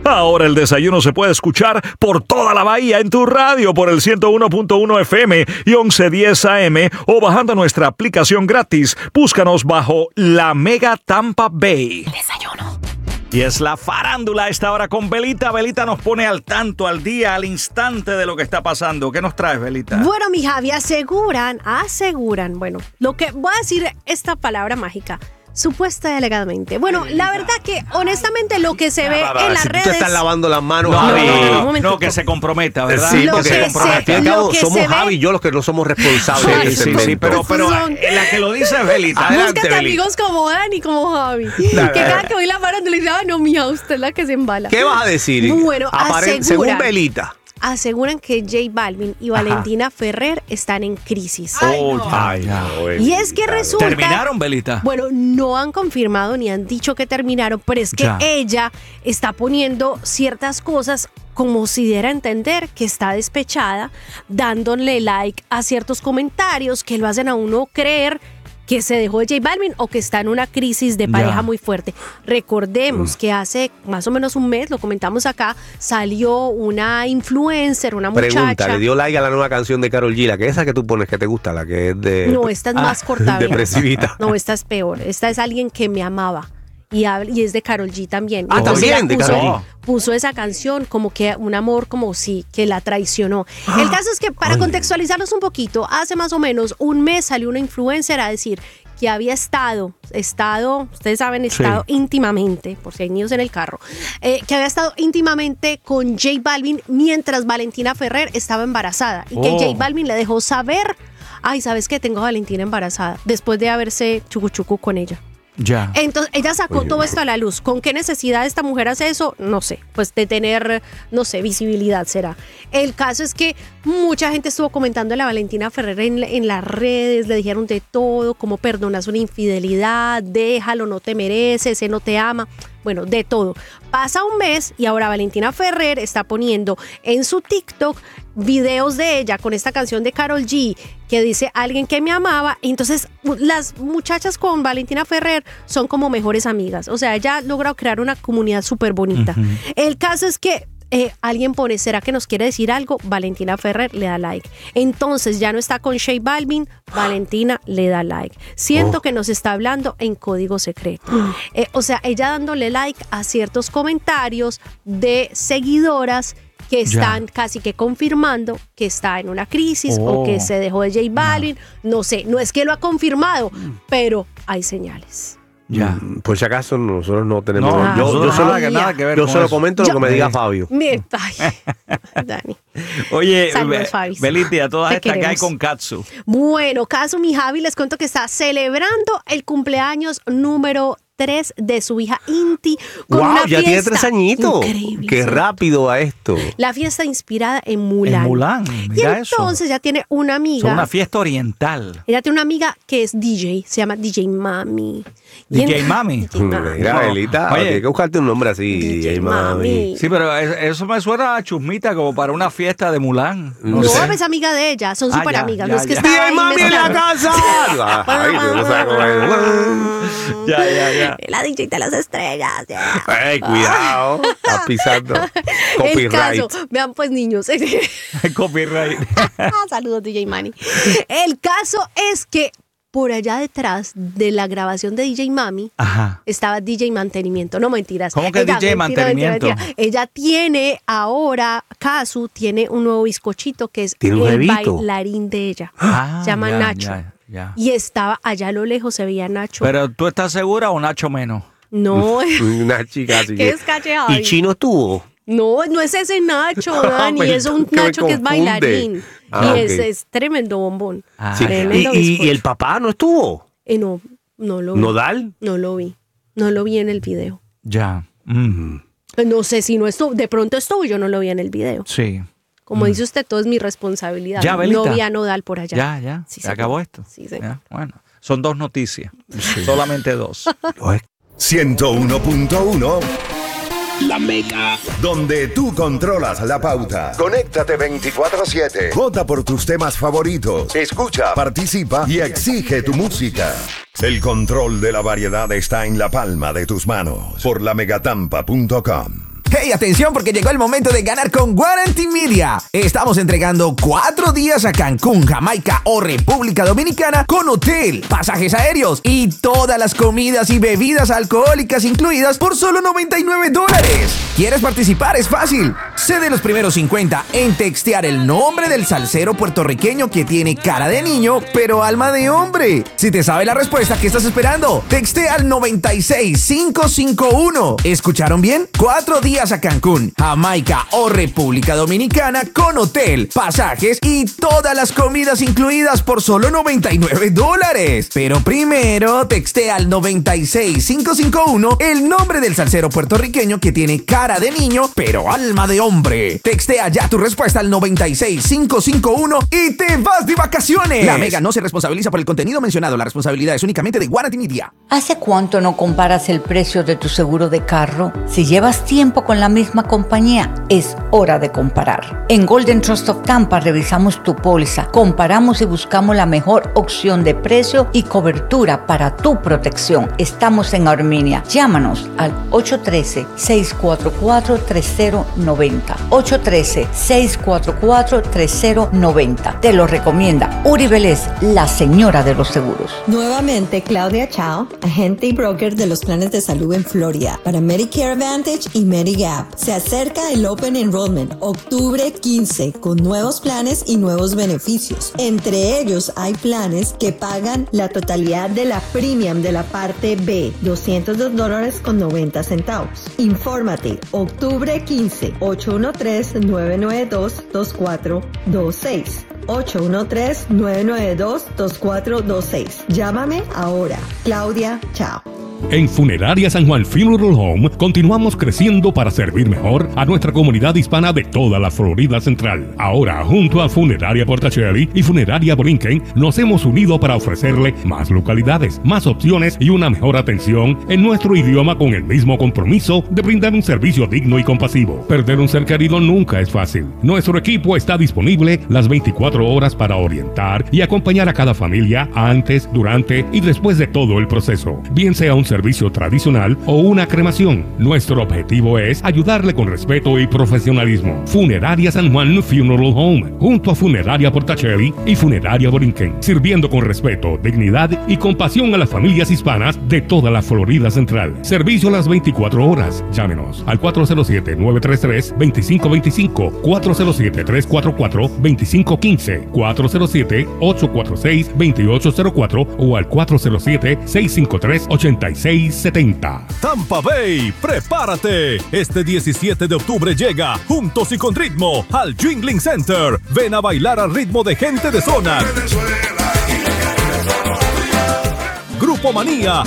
Ahora el desayuno se puede escuchar por toda la bahía en tu radio por el 101.1 FM y 1110 AM o bajando nuestra aplicación gratis. Búscanos bajo La Mega Tampa Bay. Desayuno. Y es la farándula a esta hora con Belita. Belita nos pone al tanto, al día, al instante de lo que está pasando. ¿Qué nos traes, Belita? Bueno, mi Javi, aseguran, bueno, lo que voy a decir esta palabra mágica. Supuesta y alegadamente. Bueno, la verdad que, honestamente, lo que se ve en las redes... Tú te estás lavando las manos. No, que se comprometa, ¿verdad? Sí, porque se comprometa. Somos Javi y yo los que no somos responsables. Sí, pero la que lo dice es Belita. Adelante, Búscate amigos como Dan y como Javi. Que cada que voy la farándula le dice, no, mija, usted es la que se embala. ¿Qué vas a decir? Bueno, según Belita. Aseguran que J Balvin y Valentina Ferrer están en crisis. Y es que resulta... ¿Terminaron, Belita? Bueno, no han confirmado ni han dicho que terminaron, pero es que ella está poniendo ciertas cosas como si diera a entender que está despechada, dándole like a ciertos comentarios que lo hacen a uno creer que se dejó de J Balvin o que está en una crisis de pareja muy fuerte. Recordemos que hace más o menos un mes, lo comentamos acá, salió una influencer, una muchacha. Pregunta, ¿le dio like a la nueva canción de Karol G? La que esa que tú pones que te gusta, la que es de... No, esta es más cortada. Depresivita. No, esta es peor. Esta es alguien que me amaba. Y es de Karol G también. También de Karol G. Puso esa canción como que un amor como sí, que la traicionó. El caso es que para contextualizarnos un poquito, hace más o menos un mes salió una influencer a decir que había estado, ustedes saben, íntimamente, por si hay niños en el carro, que había estado íntimamente con J Balvin mientras Valentina Ferrer estaba embarazada y que J Balvin le dejó saber, ¿sabes qué? Tengo a Valentina embarazada, después de haberse chucu con ella. Ya. Entonces ella sacó todo esto a la luz. ¿Con qué necesidad esta mujer hace eso? No sé, pues de tener, visibilidad será. El caso es que mucha gente estuvo comentando a la Valentina Ferrer en las redes, le dijeron de todo, cómo perdonas una infidelidad, déjalo, no te mereces, él no te ama. Bueno, de todo. Pasa un mes y ahora Valentina Ferrer está poniendo en su TikTok videos de ella con esta canción de Karol G que dice alguien que me amaba. Entonces las muchachas con Valentina Ferrer son como mejores amigas. O sea, ella logra crear una comunidad súper bonita. El caso es que alguien pone, ¿será que nos quiere decir algo? Valentina Ferrer le da like. Entonces ya no está con J Balvin, Valentina le da like. Siento que nos está hablando en código secreto. O sea, ella dándole like a ciertos comentarios de seguidoras que están casi que confirmando que está en una crisis o que se dejó de J Balvin. No sé, no es que lo ha confirmado, pero hay señales. Ya. Por si acaso nosotros no tenemos... yo solo comento lo que me diga Fabio. Dani. Oye, Saludos, Fabi. Belita, todas estas que hay queremos. con Katsu. Bueno, Katsu, mi Javi, les cuento que está celebrando el cumpleaños número 3 de su hija Inti. Con una ya tiene 3 añitos. Increíble. Qué rápido va esto. La fiesta inspirada en Mulan. Mira y entonces eso. ya tiene una amiga. Es una fiesta oriental. Ella tiene una amiga que es DJ, se llama DJ Mami. DJ Mami. Mira, Belita, hay que buscarte un nombre así, DJ Mami. Sí, pero eso me suena a chusmita como para una fiesta de Mulan. No, es amiga de ella, son súper amigas. No es que DJ Mami en la casa. Ay, no sé cómo es. Ya. La DJ de las estrellas. Ay, cuidado. Estás pisando. Copyright. El caso, vean pues niños. Copyright. Saludos DJ Mani. El caso es que por allá detrás de la grabación de DJ Mami estaba DJ Mantenimiento. No, mentiras. ¿Cómo que DJ Mantenimiento? Mentira. Ella tiene ahora, Katsu tiene un nuevo bizcochito que es el bailarín de ella. Se llama Nacho. Ya. Y estaba allá a lo lejos, se veía Nacho. ¿Pero tú estás segura o Nacho menos? No. Una chica así. ¿Qué es cacheado? ¿Y Chino estuvo? No es ese Nacho, Dani. Es un Nacho que es bailarín. Es tremendo bombón. Tremendo ¿Y el papá no estuvo? No lo vi. ¿Nodal? No lo vi. No lo vi en el video. Ya. No sé si no estuvo. De pronto estuvo, yo no lo vi en el video. Sí. Como dice usted, todo es mi responsabilidad. Ya, Belita. No vi a Nodal por allá. Ya. Sí, se acabó esto. Sí, sí. Ya, bueno, son 2 noticias. Sí. Solamente 2. 101.1 La Mega. Donde tú controlas la pauta. Conéctate 24/7. Vota por tus temas favoritos. Escucha, participa y exige tu música. El control de la variedad está en la palma de tus manos. Por lamegatampa.com. Hey, atención porque llegó el momento de ganar con Guarantee Media. Estamos entregando 4 días a Cancún, Jamaica o República Dominicana con hotel, pasajes aéreos y todas las comidas y bebidas alcohólicas incluidas por solo $99. ¿Quieres participar? Es fácil. Sé de los primeros 50 en textear el nombre del salsero puertorriqueño que tiene cara de niño, pero alma de hombre. Si te sabe la respuesta, ¿qué estás esperando? Textea al 96551. ¿Escucharon bien? 4 días a Cancún, Jamaica o República Dominicana con hotel, pasajes y todas las comidas incluidas por solo $99. Pero primero textea al 96551 el nombre del salsero puertorriqueño que tiene cara de niño pero alma de hombre. Textea ya tu respuesta al 96551 y te vas de vacaciones. La Mega no se responsabiliza por el contenido mencionado. La responsabilidad es únicamente de Guarantee Media. ¿Hace cuánto no comparas el precio de tu seguro de carro? Si llevas tiempo con la misma compañía, es hora de comparar. En Golden Trust of Tampa revisamos tu póliza, comparamos y buscamos la mejor opción de precio y cobertura para tu protección. Estamos en Arminia. Llámanos al 813-644-3090. 813-644-3090. Te lo recomienda Uri Vélez, la señora de los seguros. Nuevamente, Claudia Chao, agente y broker de los planes de salud en Florida para Medicare Advantage y Medigap. Se acerca el Open Enrollment, octubre 15, con nuevos planes y nuevos beneficios. Entre ellos hay planes que pagan la totalidad de la premium de la parte B, $202.90. Infórmate, octubre 15, 813-992-2426. 813-992-2426. Llámame ahora. Claudia, chao. En Funeraria San Juan Funeral Home continuamos creciendo para servir mejor a nuestra comunidad hispana de toda la Florida Central. Ahora, junto a Funeraria Portacelli y Funeraria Borinquen, nos hemos unido para ofrecerle más localidades, más opciones y una mejor atención en nuestro idioma con el mismo compromiso de brindar un servicio digno y compasivo. Perder un ser querido nunca es fácil. Nuestro equipo está disponible las 24 horas para orientar y acompañar a cada familia antes, durante y después de todo el proceso, bien sea un servicio tradicional o una cremación. Nuestro objetivo es ayudarle con respeto y profesionalismo. Funeraria San Juan Funeral Home, junto a Funeraria Portacelli y Funeraria Borinquen, sirviendo con respeto, dignidad y compasión a las familias hispanas de toda la Florida Central. Servicio a las 24 horas. Llámenos al 407-933-2525, 407-344-2515, 407-846-2804 o al 407-653-8670. Tampa Bay, prepárate. Este 17 de octubre llega Juntos y con Ritmo al Jingling Center. Ven a bailar al ritmo de gente de zona. Grupo Manía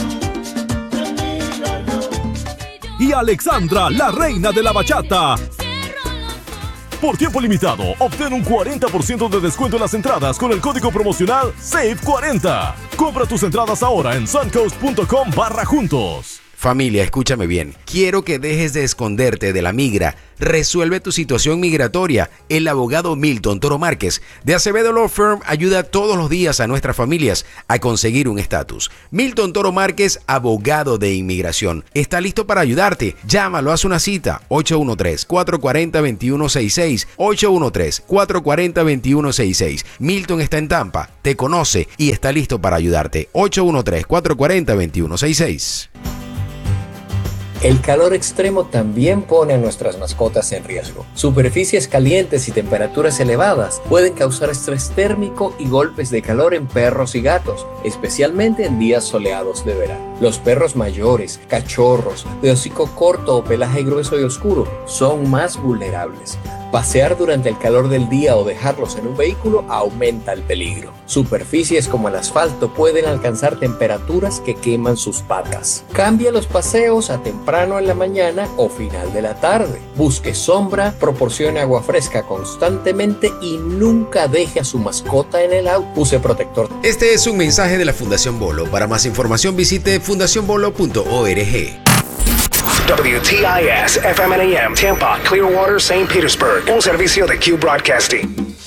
y Alexandra, la reina de la bachata. Por tiempo limitado, obtén un 40% de descuento en las entradas con el código promocional SAVE40. Compra tus entradas ahora en suncoast.com/juntos. Familia, escúchame bien. Quiero que dejes de esconderte de la migra. Resuelve tu situación migratoria. El abogado Milton Toro Márquez de Acevedo Law Firm ayuda todos los días a nuestras familias a conseguir un estatus. Milton Toro Márquez, abogado de inmigración, está listo para ayudarte. Llámalo, haz una cita. 813-440-2166. 813-440-2166. Milton está en Tampa, te conoce y está listo para ayudarte. 813-440-2166. El calor extremo también pone a nuestras mascotas en riesgo. Superficies calientes y temperaturas elevadas pueden causar estrés térmico y golpes de calor en perros y gatos, especialmente en días soleados de verano. Los perros mayores, cachorros, de hocico corto o pelaje grueso y oscuro son más vulnerables. Pasear durante el calor del día o dejarlos en un vehículo aumenta el peligro. Superficies como el asfalto pueden alcanzar temperaturas que queman sus patas. Cambie los paseos a temprano en la mañana o final de la tarde. Busque sombra, proporcione agua fresca constantemente y nunca deje a su mascota en el auto. Use protector. Este es un mensaje de la Fundación Bolo. Para más información visite fundacionbolo.org. WTIS FM and AM Tampa, Clearwater, St. Petersburg. Un servicio de Q Broadcasting.